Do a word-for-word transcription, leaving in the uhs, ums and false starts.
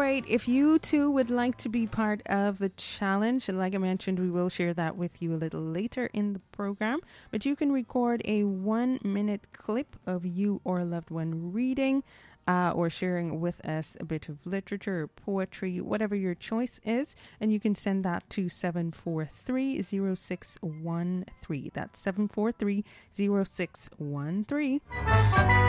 right. If you too would like to be part of the challenge, like I mentioned, we will share that with you a little later in the program. But you can record a one minute clip of you or a loved one reading uh, or sharing with us a bit of literature or poetry, whatever your choice is. And you can send that to seven four three, zero six one three. That's seven four three, zero six one three.